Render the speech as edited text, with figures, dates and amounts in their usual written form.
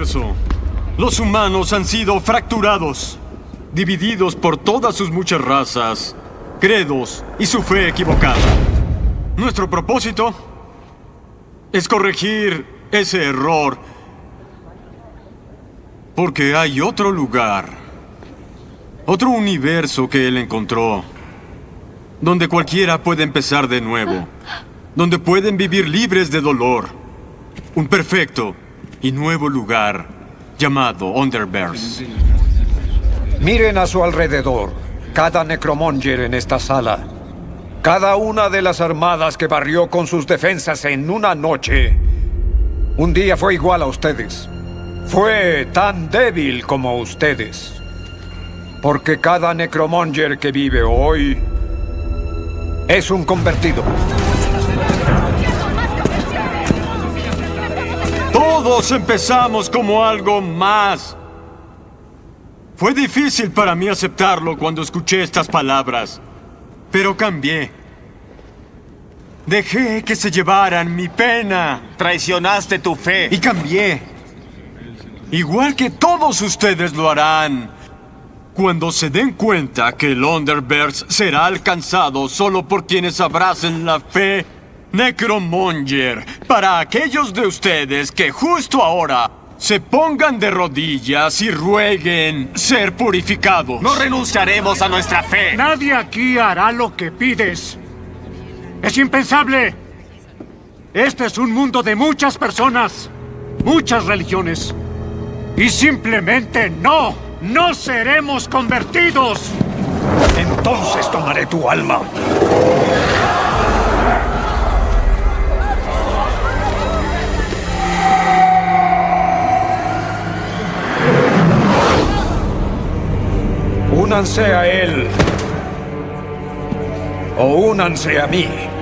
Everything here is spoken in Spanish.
universo, los humanos han sido fracturados, divididos por todas sus muchas razas, credos y su fe equivocada. Nuestro propósito es corregir ese error, porque hay otro lugar, otro universo que él encontró, donde cualquiera puede empezar de nuevo, donde pueden vivir libres de dolor. Un perfecto y nuevo lugar llamado Underverse. Miren a su alrededor. Cada necromonger en esta sala. Cada una de las armadas que barrió con sus defensas en una noche. Un día fue igual a ustedes. Fue tan débil como ustedes. Porque cada necromonger que vive hoy es un convertido. Todos empezamos como algo más. Fue difícil para mí aceptarlo cuando escuché estas palabras, pero cambié. Dejé que se llevaran mi pena. Traicionaste tu fe. Y cambié. Igual que todos ustedes lo harán. Cuando se den cuenta que el Underverse será alcanzado solo por quienes abracen la fe Necromonger, para aquellos de ustedes que justo ahora se pongan de rodillas y rueguen ser purificados. No renunciaremos a nuestra fe. Nadie aquí hará lo que pides. Es impensable. Este es un mundo de muchas personas, muchas religiones. Y simplemente no seremos convertidos. Entonces tomaré tu alma. Únanse a él. O únanse a mí.